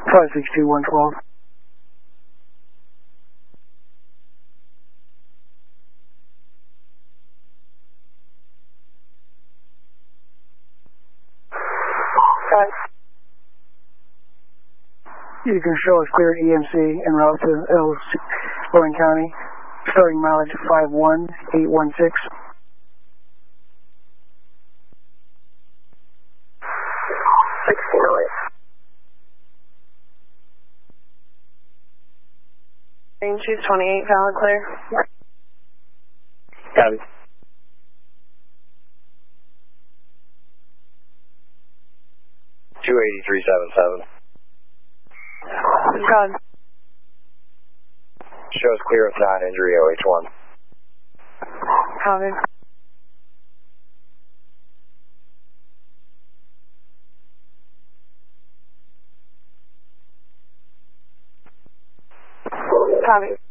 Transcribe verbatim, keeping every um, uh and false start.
five six two one twelve. You can show us clear E M C en route to L Loring County, starting mileage five one eight one six. sixty noise. Range two twenty-eight, valid clear. Copy. two eighty-three seventy-seven. God. Shows clear with non-injury O H one. Copy. Copy.